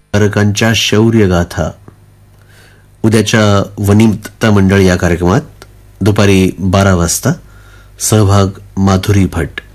तारकांच्या शौर्यगाथा. उद्याच्या वनिता मंडळ या कार्यक्रमात दुपारी 12 वाजता सहभाग माधुरी भट्ट.